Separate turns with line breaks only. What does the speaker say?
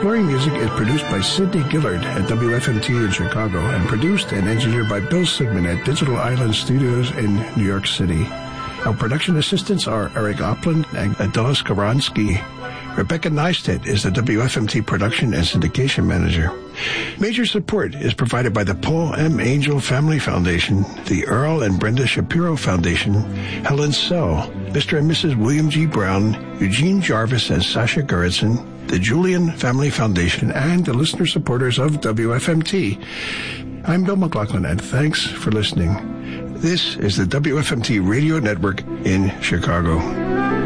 Exploring Music is produced by Sidney Gillard at WFMT in Chicago and produced and engineered by Bill Sigmund at Digital Island Studios in New York City. Our production assistants are Eric Opland and Adela Skowronski. Rebecca Neistat is the WFMT production and syndication manager. Major support is provided by the Paul M. Angel Family Foundation, the Earl and Brenda Shapiro Foundation, Helen Sell, Mr. and Mrs. William G. Brown, Eugene Jarvis and Sasha Gerritsen, the Julian Family Foundation, and the listener supporters of WFMT. I'm Bill McLaughlin, and thanks for listening. This is the WFMT Radio Network in Chicago.